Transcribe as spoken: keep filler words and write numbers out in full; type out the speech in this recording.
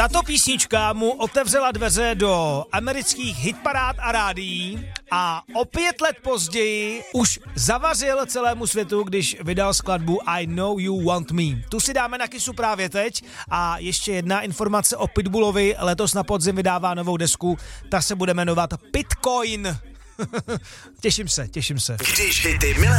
Tato písnička mu otevřela dveře do amerických hitparád a rádií a o pět let později už zavařil celému světu, když vydal skladbu I Know You Want Me. Tu si dáme na kysu právě teď a ještě jedna informace o Pitbullovi. Letos na podzim vydává novou desku, ta se bude jmenovat Pitcoin. Těším se, těším se. Když hity